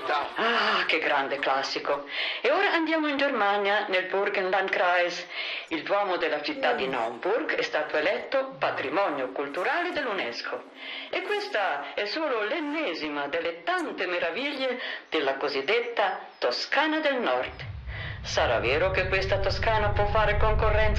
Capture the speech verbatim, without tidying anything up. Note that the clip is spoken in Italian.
città. Ah, che grande classico. E ora andiamo in Germania, nel Burgenlandkreis. Il Duomo della città di Naumburg è stato eletto patrimonio culturale dell'UNESCO. E questa è solo l'ennesima delle tante meraviglie della cosiddetta Toscana del Nord. Sarà vero che questa Toscana può fare concorrenza